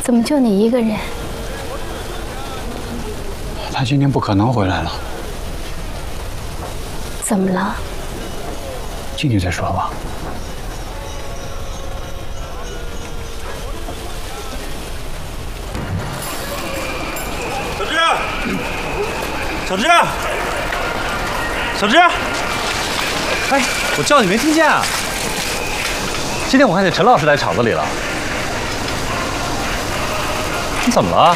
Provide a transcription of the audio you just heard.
怎么就你一个人？ 他今天不可能回来了。 怎么了？ 进去再说吧。 小芝，小芝，小芝， 哎，我叫你没听见啊！今天我看见陈老师来厂子里了，你怎么了？